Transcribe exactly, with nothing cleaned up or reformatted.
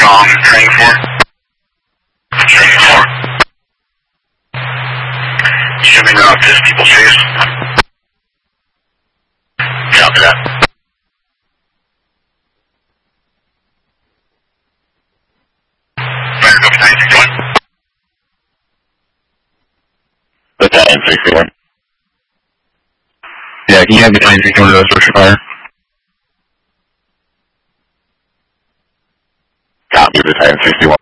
on training four. Training four. Assuming route is people chase. Copy that. Better go for nine sixty-one. Battalion sixty-one. Yeah, can you have Battalion sixty-one to those structure fire? Copy, Battalion sixty-one.